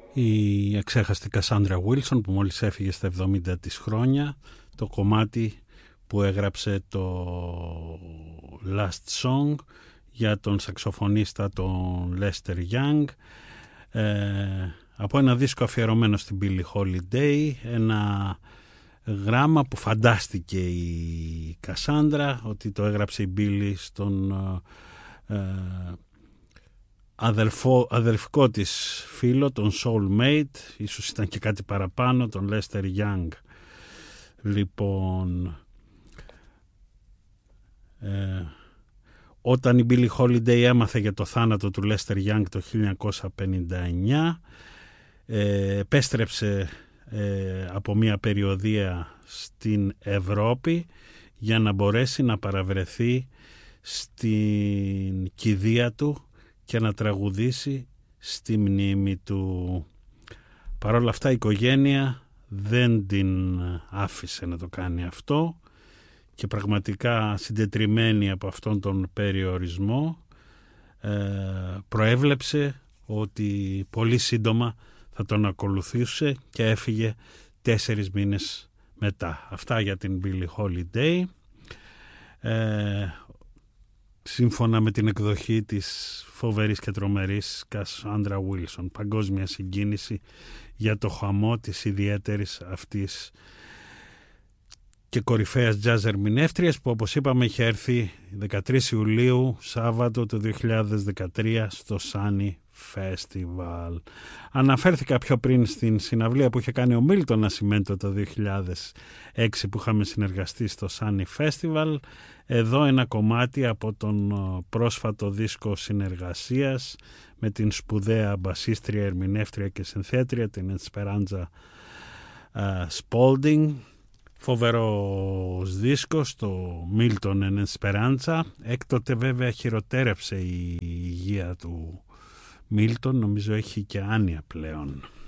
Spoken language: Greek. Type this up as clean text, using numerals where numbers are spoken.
Η εξέχαστη Κασάντρα Βίλσον που μόλις έφυγε στα 70 της χρόνια, το κομμάτι που έγραψε το Last Song για τον σαξοφωνίστα τον Lester Young, από ένα δίσκο αφιερωμένο στην Billie Holiday, ένα γράμμα που φαντάστηκε η Κασάντρα ότι το έγραψε η Billie στον αδελφικό της φίλο, τον soulmate, ίσως ήταν και κάτι παραπάνω, τον Lester Young. Λοιπόν, όταν η Billie Holiday έμαθε για το θάνατο του Lester Young το 1959, επέστρεψε από μια περιοδεία στην Ευρώπη για να μπορέσει να παραβρεθεί στην κηδεία του και να τραγουδήσει στη μνήμη του. Παρ' όλα αυτά η οικογένεια δεν την άφησε να το κάνει αυτό και πραγματικά συντετριμμένη από αυτόν τον περιορισμό προέβλεψε ότι πολύ σύντομα θα τον ακολουθούσε και έφυγε 4 μήνες μετά. Αυτά για την Billie Holiday. Σύμφωνα με την εκδοχή της φοβερής και τρομερής Κασάντρα Βίλσον, παγκόσμια συγκίνηση για το χαμό της ιδιαίτερης αυτής και κορυφαίας jazz ερμηνεύτριας που, όπως είπαμε, είχε έρθει 13 Ιουλίου Σάββατο του 2013 στο Sunny Festival. Αναφέρθηκα πιο πριν στην συναυλία που είχε κάνει ο Μίλτον Νασιμέντο το 2006 που είχαμε συνεργαστεί στο Sunny Festival. Εδώ ένα κομμάτι από τον πρόσφατο δίσκο συνεργασίας με την σπουδαία μπασίστρια, ερμηνεύτρια και συνθέτρια, την Esperanza Spalding. Φοβερός δίσκος, το Milton and Esperanza. Έκτοτε βέβαια χειροτέρεψε η υγεία του Μίλτον, νομίζω έχει και άνοια πλέον.